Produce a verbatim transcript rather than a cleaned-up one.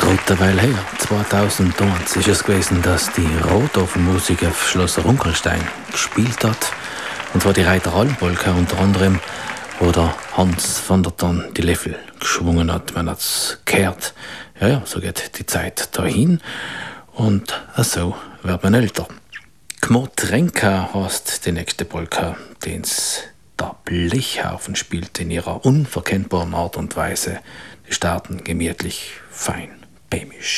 Mittlerweile her, zweitausendeins, ist es gewesen, dass die Rothofen-Musik auf Schloss Runkelstein gespielt hat. Und zwar die Reiter Almpolka unter anderem, wo der Hans van der Ton die Löffel geschwungen hat. Man hat's gehört. Ja, ja, so geht die Zeit dahin. Und so wird man älter. Kmotrenka heißt die nächste Polka, den's der Blechhaufen spielt in ihrer unverkennbaren Art und Weise. Die starten gemütlich, fein, bämisch.